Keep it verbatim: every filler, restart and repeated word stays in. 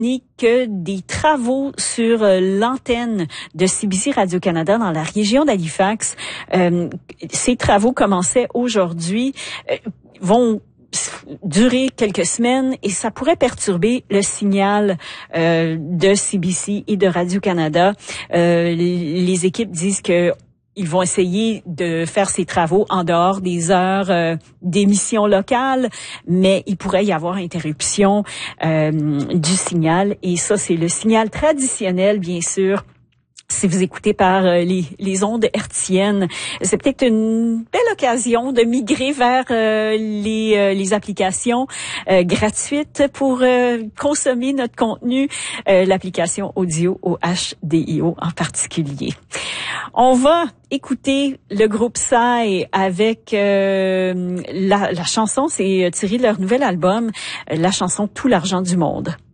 que des travaux sur euh, l'antenne de C B C Radio-Canada dans la région d'Halifax, euh, ces travaux commençaient aujourd'hui, euh, vont durer quelques semaines et ça pourrait perturber le signal euh, de C B C et de Radio-Canada. Euh, les équipes disent que ils vont essayer de faire ces travaux en dehors des heures euh, d'émission locale, mais il pourrait y avoir interruption euh, du signal. Et ça, c'est le signal traditionnel, bien sûr. Si vous écoutez par euh, les, les ondes hertziennes, c'est peut-être une belle occasion de migrer vers euh, les, euh, les applications euh, gratuites pour euh, consommer notre contenu, euh, l'application audio O H D I O en particulier. On va écouter le groupe Psy avec euh, la, la chanson, c'est tiré de leur nouvel album, la chanson Tout l'argent du monde.